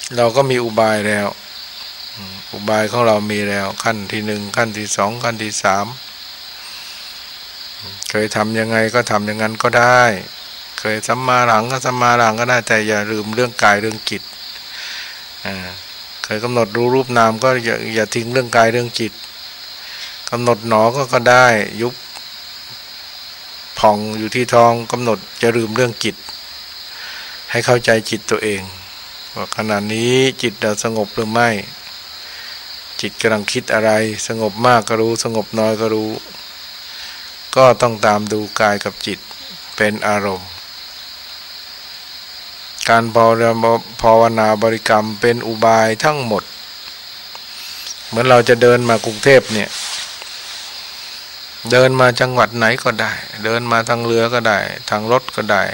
เราก็มีอุบายแล้วอุบายของเรามีแล้วขั้นที่1ขั้นที่2ขั้นที่3เคยทำยังไงก็ทำอย่างนั้นก็ได้เคยสัมมาหลังก็สัมมาหลังก็ได้แต่อย่าลืมเรื่องกายเรื่องจิตเคยกำหนดรู้รูปนามก็อย่าทิ้งเรื่องกายเรื่องจิตกำหนดหนอก็ได้ยุบผ่องอยู่ที่ท้องกำหนดอย่าลืมเรื่องจิตให้เข้าใจจิตตัวเองว่าขณะนี้จิตเราสงบหรือไม่จิตกำลังคิดอะไรสงบมากก็รู้สงบน้อยก็รู้ก็ต้องตามดูกายกับจิตเป็นอารมณ์การภาวนาบริกรรมเป็นอุบายทั้งหมดเหมือนเราจะเดินมากรุงเทพเนี่ยเดินมาจังหวัดไหนก็ได้เดินมาทางเรือก็ได้ทางรถก็ได้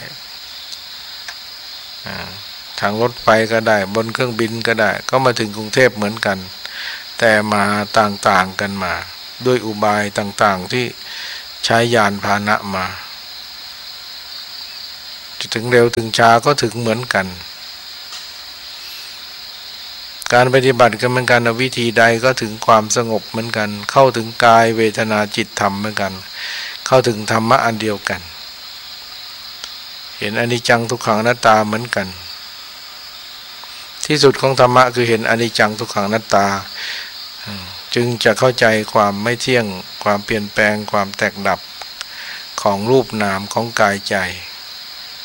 ทางรถไฟก็ได้บนเครื่องบินก็ได้ก็มาถึงกรุงเทพเหมือนกันแต่มาต่างๆกันมาด้วยอุบายต่างๆที่ใช้ยานพาหนะมาจะถึงเร็วถึงช้าก็ถึงเหมือนกันการปฏิบัติก็เหมือนกันวิธีใดก็ถึงความสงบเหมือนกันเข้าถึงกายเวทนาจิตธรรมเหมือนกันเข้าถึงธรรมะอันเดียวกันเห็นอนิจจังทุกขังอนัตตาเหมือนกันที่สุดของธรรมะคือเห็นอนิจจังทุกขังอนัตตาจึงจะเข้าใจความไม่เที่ยงความเปลี่ยนแปลงความแตกดับของรูปนามของกายใจ